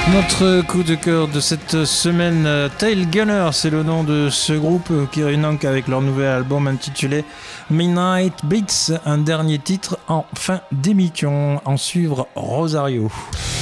Notre coup de cœur de cette semaine, Tail Gunner, c'est le nom de ce groupe qui réunit avec leur nouvel album intitulé Midnight Beats, un dernier titre en fin d'émission. En suivre Rosario.